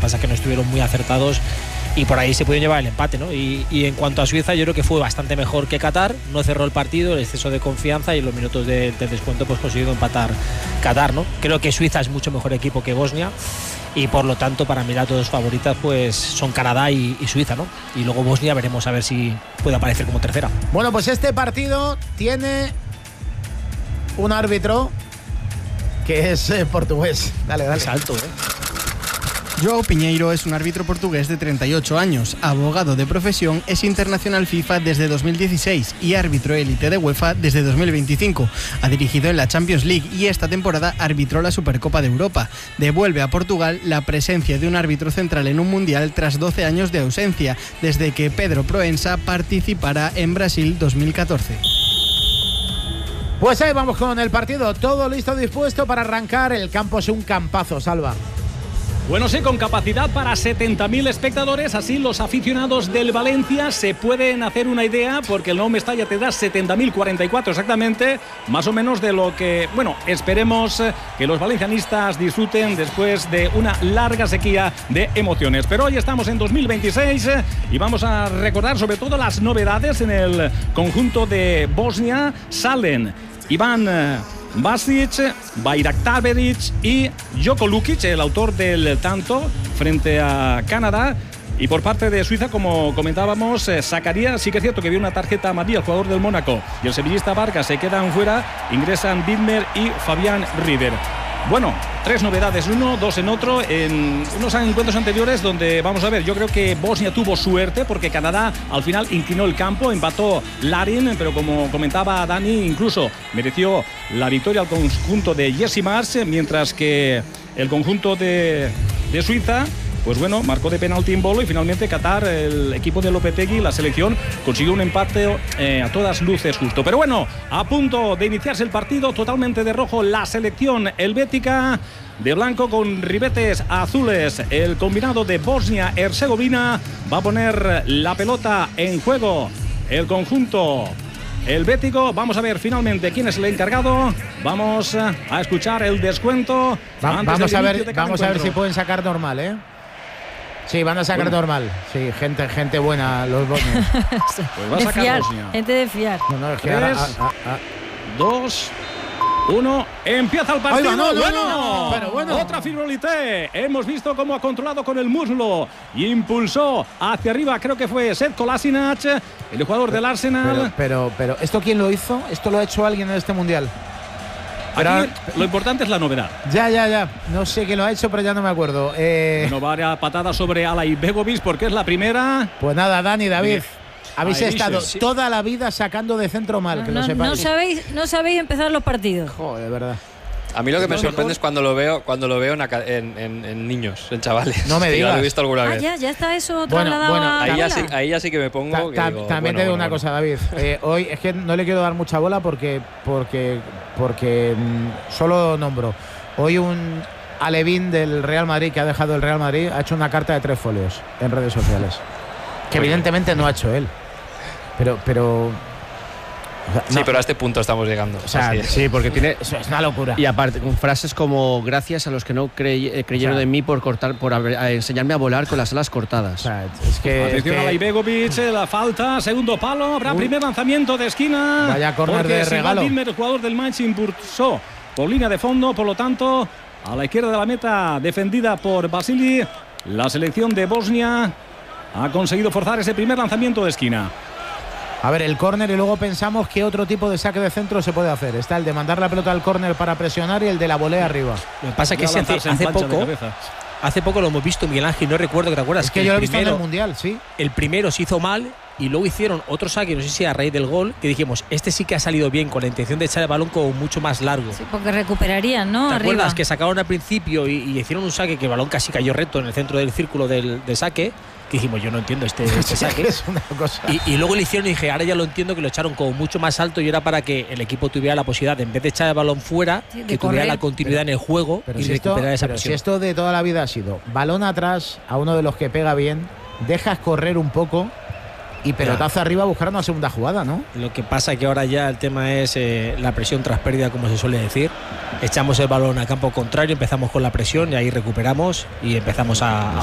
pasa es que no estuvieron muy acertados y por ahí se pudieron llevar el empate, ¿no? Y en cuanto a Suiza, yo creo que fue bastante mejor que Qatar, no cerró el partido, el exceso de confianza y en los minutos de descuento pues consiguió empatar Qatar, ¿no? Creo que Suiza es mucho mejor equipo que Bosnia y por lo tanto para mí las dos favoritas pues son Canadá y Suiza, ¿no? Y luego Bosnia veremos a ver si puede aparecer como tercera. Bueno, pues este partido tiene un árbitro que es portugués. Dale. Es alto, João Pinheiro es un árbitro portugués de 38 años, abogado de profesión, es internacional FIFA desde 2016 y árbitro élite de UEFA desde 2025. Ha dirigido en la Champions League y esta temporada arbitró la Supercopa de Europa. Devuelve a Portugal la presencia de un árbitro central en un mundial tras 12 años de ausencia, desde que Pedro Proença participara en Brasil 2014. Pues ahí vamos con el partido, todo listo, dispuesto para arrancar. El campo es un campazo, Salva. Bueno, sí, con capacidad para 70.000 espectadores, así los aficionados del Valencia se pueden hacer una idea, porque el Nou Mestalla te da 70.044 exactamente, más o menos de lo que, bueno, esperemos que los valencianistas disfruten después de una larga sequía de emociones. Pero hoy estamos en 2026 y vamos a recordar sobre todo las novedades en el conjunto de Bosnia. Salen Iván Basic, Bayraktar Beric y Joko Lukic, el autor del tanto frente a Canadá. Y por parte de Suiza, como comentábamos, sacaría, sí que es cierto que vio una tarjeta amarilla el jugador del Mónaco y el sevillista Vargas se quedan fuera, ingresan Widmer y Fabián Rieder. Bueno, 3 novedades en uno, 2 en otro, en unos encuentros anteriores donde, vamos a ver, yo creo que Bosnia tuvo suerte porque Canadá al final inclinó el campo, empató Larin, pero como comentaba Dani, incluso mereció la victoria al conjunto de Jesse Mars, mientras que el conjunto de Suiza, pues bueno, marcó de penalti en bolo y finalmente Qatar, el equipo de Lopetegui, la selección, consiguió un empate a todas luces justo. Pero bueno, a punto de iniciarse el partido, totalmente de rojo la selección helvética, de blanco con ribetes azules el combinado de Bosnia-Herzegovina. Va a poner la pelota en juego el conjunto helvético. Vamos a ver finalmente quién es el encargado. Vamos a escuchar el descuento. Vamos a ver si pueden sacar normal, ¿eh? Sí, van a sacar normal. Sí, gente buena, los bosnios. Pues va a sacar fiar, Bosnia. gente de fiar. No, es que 3, 2, 1, empieza el partido. Oiga, no, pero bueno. Otra Fibrolité. Hemos visto cómo ha controlado con el muslo y impulsó hacia arriba, creo que fue Seth Kolasinac, el jugador del Arsenal. Pero, ¿esto quién lo hizo? ¿Esto lo ha hecho alguien en este mundial? Aquí lo importante es la novedad. Ya. No sé quién lo ha hecho, pero ya no me acuerdo. No va a patada sobre Alay Begovic porque es la primera. Pues nada, Dani, David. Habéis Ahí estado dice, sí. toda la vida sacando de centro mal, que lo sepáis. No sabéis empezar los partidos. Joder, de verdad. A mí lo que me sorprende es cuando lo veo en niños, en chavales. No me digas. Ya lo he visto alguna vez. Ya está eso trasladado a Ahí ya sí que me pongo. También te digo una cosa, David. Hoy es que no le quiero dar mucha bola porque solo nombro. Hoy un alevín del Real Madrid que ha dejado el Real Madrid ha hecho una carta de 3 folios en redes sociales. Que evidentemente no ha hecho él. Pero Sí, pero a este punto estamos llegando. O sea, sí, porque tiene. Eso es una locura. Y aparte, con frases como gracias a los que no creyeron en mí por enseñarme a volar con las alas cortadas. O sea, es que. Atención a Alay Begovic, la falta, segundo palo, habrá primer lanzamiento de esquina. Vaya córner de regalo. Wilmer, el jugador del Mainz, impulsó por línea de fondo, por lo tanto, a la izquierda de la meta, defendida por Vasili. La selección de Bosnia ha conseguido forzar ese primer lanzamiento de esquina. A ver, el córner y luego pensamos qué otro tipo de saque de centro se puede hacer. Está el de mandar la pelota al córner para presionar y el de la volea arriba. Lo que pasa es que hace poco lo hemos visto, Miguel Ángel, no recuerdo, que te acuerdas. Es que yo lo he visto en el Mundial, sí. El primero se hizo mal y luego hicieron otro saque, no sé si a raíz del gol, que dijimos, este sí que ha salido bien, con la intención de echar el balón como mucho más largo. Sí, porque recuperarían, ¿no? ¿Te arriba. acuerdas que sacaron al principio y hicieron un saque que el balón casi cayó recto en el centro del círculo de saque? Que dijimos, yo no entiendo este saque. Es una cosa. Y luego le hicieron y dije, ahora ya lo entiendo, que lo echaron como mucho más alto y era para que el equipo tuviera la posibilidad, en vez de echar el balón fuera, que tuviera la continuidad en el juego y recuperar esa presión. Si esto de toda la vida ha sido balón atrás a uno de los que pega bien, dejas correr un poco y pelotazo arriba a buscar una segunda jugada, ¿no? Lo que pasa es que ahora ya el tema es la presión tras pérdida, como se suele decir. Echamos el balón a campo contrario, empezamos con la presión y ahí recuperamos y empezamos a